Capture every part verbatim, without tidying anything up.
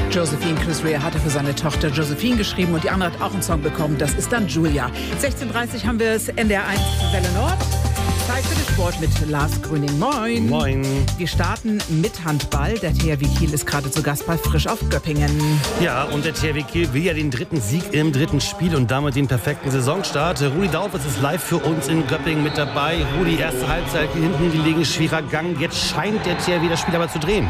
Josephine, Chris Rea hatte für seine Tochter Josephine geschrieben und die andere hat auch einen Song bekommen. Das ist dann Julia. sechzehn Uhr dreißig haben wir es, N D R eins Welle Nord. Zeit für den Sport mit Lars Grüning. Moin. Moin. Wir starten mit Handball. Der T H W Kiel ist gerade zu Gast bei Frisch auf Göppingen. Ja, und der T H W Kiel will ja den dritten Sieg im dritten Spiel und damit den perfekten Saisonstart. Rudi Dautwitz ist live für uns in Göppingen mit dabei. Rudi, erste Halbzeit hinten gelegen, schwerer Gang. Jetzt scheint der T H W das Spiel aber zu drehen.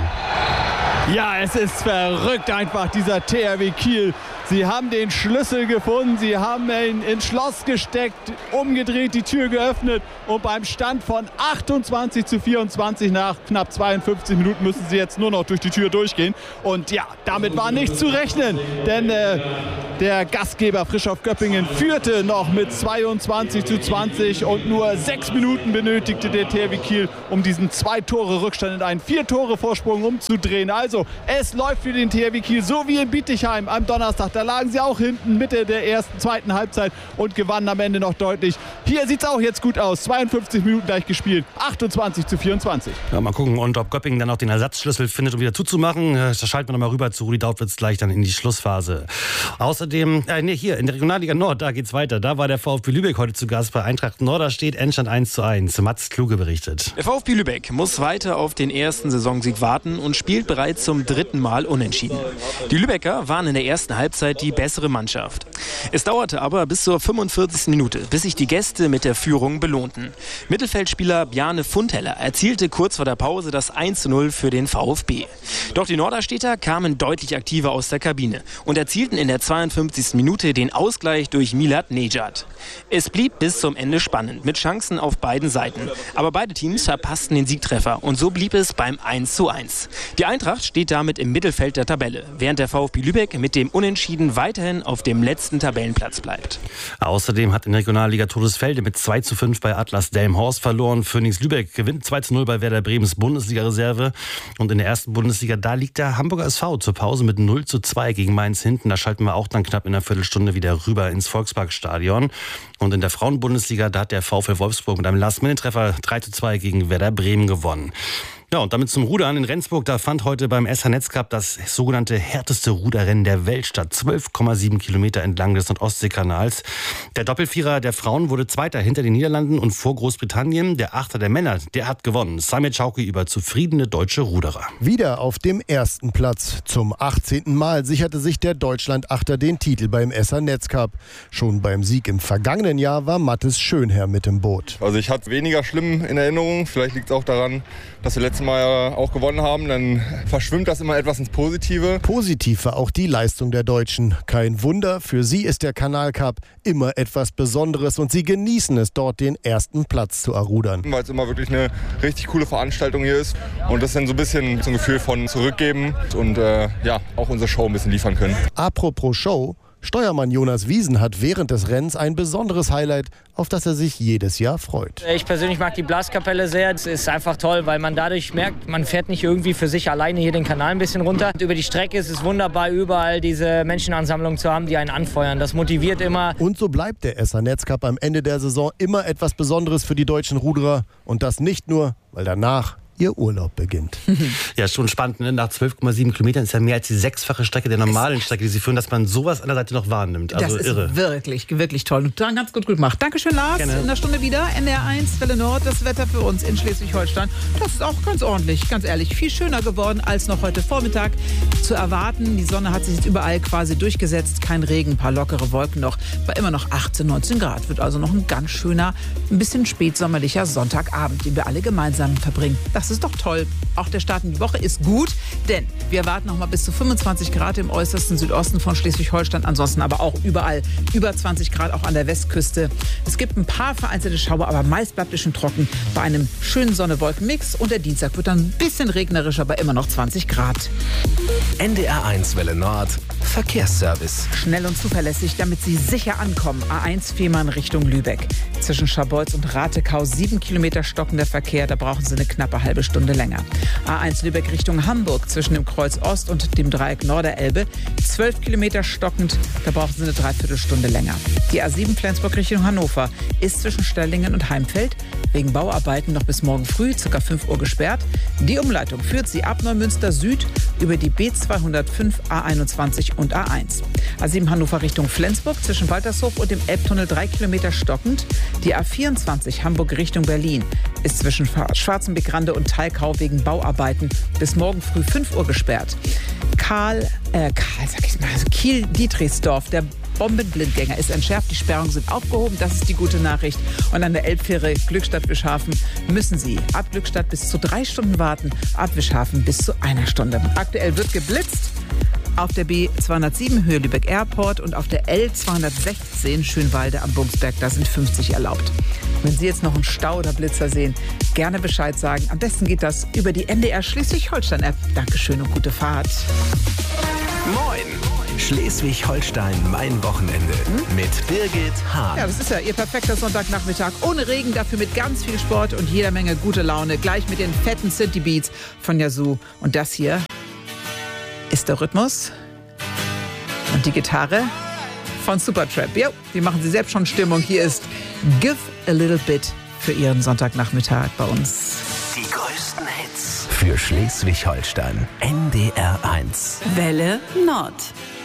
Ja, es ist verrückt einfach, dieser T H W Kiel. Sie haben den Schlüssel gefunden, sie haben ihn ins Schloss gesteckt, umgedreht, die Tür geöffnet und beim Stand von achtundzwanzig zu vierundzwanzig nach knapp zweiundfünfzig Minuten müssen sie jetzt nur noch durch die Tür durchgehen. Und ja, damit war nicht zu rechnen, denn äh, der Gastgeber Frisch auf Göppingen führte noch mit zweiundzwanzig zu zwanzig und nur sechs Minuten benötigte der T H W Kiel, um diesen zwei Tore Rückstand in einen vier Tore Vorsprung umzudrehen. Also es läuft für den T H W Kiel so wie in Bietigheim am Donnerstag. Da lagen sie auch hinten Mitte der ersten, zweiten Halbzeit und gewannen am Ende noch deutlich. Hier sieht es auch jetzt gut aus. zweiundfünfzig Minuten gleich gespielt. achtundzwanzig zu vierundzwanzig. Ja, mal gucken, und ob Göppingen dann auch den Ersatzschlüssel findet, um wieder zuzumachen. Da schalten wir nochmal rüber zu Rudi Dautwitz gleich dann in die Schlussphase. Außerdem, äh, nee, hier in der Regionalliga Nord, da geht's weiter. Da war der VfB Lübeck heute zu Gast bei Eintracht Norderstedt. Endstand eins zu eins. Mats Kluge berichtet. Der VfB Lübeck muss weiter auf den ersten Saisonsieg warten und spielt bereits zum dritten Mal unentschieden. Die Lübecker waren in der ersten Halbzeit die bessere Mannschaft. Es dauerte aber bis zur fünfundvierzigsten Minute, bis sich die Gäste mit der Führung belohnten. Mittelfeldspieler Bjarne Fundheller erzielte kurz vor der Pause das eins zu null für den VfB. Doch die Norderstädter kamen deutlich aktiver aus der Kabine und erzielten in der zweiundfünfzigsten Minute den Ausgleich durch Milad Nejad. Es blieb bis zum Ende spannend, mit Chancen auf beiden Seiten. Aber beide Teams verpassten den Siegtreffer und so blieb es beim eins zu eins. Die Eintracht steht damit im Mittelfeld der Tabelle, während der VfB Lübeck mit dem Unentschieden weiterhin auf dem letzten Tabellenplatz bleibt. Außerdem hat in der Regionalliga Todesfelde mit zwei zu fünf bei Atlas Delmenhorst verloren. Phoenix Lübeck gewinnt zwei zu null bei Werder Bremens Bundesliga-Reserve. Und in der ersten Bundesliga, da liegt der Hamburger S V zur Pause mit null zu zwei gegen Mainz hinten. Da schalten wir auch dann knapp in einer Viertelstunde wieder rüber ins Volksparkstadion. Und in der Frauenbundesliga, da hat der VfL Wolfsburg mit einem Last-Minute-Treffer drei zu zwei gegen Werder Bremen gewonnen. Ja, und damit zum Rudern in Rendsburg. Da fand heute beim S H Netzcup das sogenannte härteste Ruderrennen der Welt statt. zwölf Komma sieben Kilometer entlang des Nordostseekanals. Der Doppelvierer der Frauen wurde Zweiter hinter den Niederlanden und vor Großbritannien. Der Achter der Männer, der hat gewonnen. Samir Chauki über zufriedene deutsche Ruderer. Wieder auf dem ersten Platz. Zum achtzehnten Mal sicherte sich der Deutschland-Achter den Titel beim S H Netzcup. Schon beim Sieg im vergangenen Jahr war Mathis Schönherr mit im Boot. Also ich hatte weniger schlimm in Erinnerung. Vielleicht liegt es auch daran, dass wir letztes Mal auch gewonnen haben. Dann verschwimmt das immer etwas ins Positive. Positiv war auch die Leistung der Deutschen. Kein Wunder, für sie ist der Kanalcup immer etwas Besonderes und sie genießen es, dort den ersten Platz zu errudern. Weil es immer wirklich eine richtig coole Veranstaltung hier ist und das dann so ein bisschen so ein Gefühl von zurückgeben und äh, ja, auch unsere Show ein bisschen liefern können. Apropos Show, Steuermann Jonas Wiesen hat während des Rennens ein besonderes Highlight, auf das er sich jedes Jahr freut. Ich persönlich mag die Blaskapelle sehr. Es ist einfach toll, weil man dadurch merkt, man fährt nicht irgendwie für sich alleine hier den Kanal ein bisschen runter. Und über die Strecke ist es wunderbar, überall diese Menschenansammlung zu haben, die einen anfeuern. Das motiviert immer. Und so bleibt der S H Netzcup am Ende der Saison immer etwas Besonderes für die deutschen Ruderer. Und das nicht nur, weil danach ihr Urlaub beginnt. Ja, schon spannend, ne? Nach zwölf Komma sieben Kilometern ist ja mehr als die sechsfache Strecke der normalen Strecke, die sie führen, dass man sowas an der Seite noch wahrnimmt. Also das ist irre. wirklich, wirklich toll. Und dann ganz gut gemacht. Dankeschön, Lars. Gerne. In einer Stunde wieder N D R eins, Welle Nord, das Wetter für uns in Schleswig-Holstein. Das ist auch ganz ordentlich, ganz ehrlich. Viel schöner geworden als noch heute Vormittag zu erwarten. Die Sonne hat sich jetzt überall quasi durchgesetzt. Kein Regen, ein paar lockere Wolken noch. War immer noch achtzehn, neunzehn Grad. Wird also noch ein ganz schöner, ein bisschen spätsommerlicher Sonntagabend, den wir alle gemeinsam verbringen. Das ist doch toll. Auch der Start in die Woche ist gut, denn wir erwarten noch mal bis zu fünfundzwanzig Grad im äußersten Südosten von Schleswig-Holstein. Ansonsten aber auch überall über zwanzig Grad, auch an der Westküste. Es gibt ein paar vereinzelte Schauer, aber meist bleibt es schon trocken bei einem schönen Sonne-Wolken-Mix. Und der Dienstag wird dann ein bisschen regnerisch, aber immer noch zwanzig Grad. N D R eins Welle Nord, Verkehrsservice. Schnell und zuverlässig, damit Sie sicher ankommen. A eins Fehmarn Richtung Lübeck. Zwischen Scharbeutz und Ratekau sieben Kilometer stockender Verkehr. Da brauchen Sie eine knappe halbe Stunde länger. A eins Lübeck Richtung Hamburg zwischen dem Kreuz Ost und dem Dreieck Norderelbe. zwölf Kilometer stockend. Da brauchen Sie eine Dreiviertelstunde länger. Die A sieben Flensburg Richtung Hannover ist zwischen Stellingen und Heimfeld wegen Bauarbeiten noch bis morgen früh, ca. fünf Uhr gesperrt. Die Umleitung führt sie ab Neumünster Süd über die B zweihundertfünf, A einundzwanzig und A eins. A sieben Hannover Richtung Flensburg zwischen Waltershof und dem Elbtunnel drei Kilometer stockend. Die A vierundzwanzig Hamburg Richtung Berlin ist zwischen Schwarzenbeck-Rande und Talkau wegen Bauarbeiten bis morgen früh fünf Uhr gesperrt. Karl, äh, Karl, sag ich mal, also Kiel-Dietrichsdorf, der Bombenblindgänger ist entschärft. Die Sperrungen sind aufgehoben. Das ist die gute Nachricht. Und an der Elbfähre Glückstadt-Wischhafen müssen Sie ab Glückstadt bis zu drei Stunden warten, ab Wischhafen bis zu einer Stunde. Aktuell wird geblitzt auf der B zweihundertsieben Höhe Lübeck Airport und auf der L zweihundertsechzehn Schönwalde am Bungsberg. Da sind fünfzig erlaubt. Wenn Sie jetzt noch einen Stau oder Blitzer sehen, gerne Bescheid sagen. Am besten geht das über die N D R Schleswig-Holstein-App. Dankeschön und gute Fahrt. Moin! Schleswig-Holstein, mein Wochenende mit Birgit Hahn. Ja, das ist ja Ihr perfekter Sonntagnachmittag. Ohne Regen, dafür mit ganz viel Sport und jeder Menge gute Laune. Gleich mit den fetten City Beats von Yazoo. Und das hier ist der Rhythmus und die Gitarre von Supertramp. Ja, die machen Sie selbst schon Stimmung. Hier ist Give a Little Bit für Ihren Sonntagnachmittag bei uns. Die größten Hits für Schleswig-Holstein. N D R eins. Welle Nord.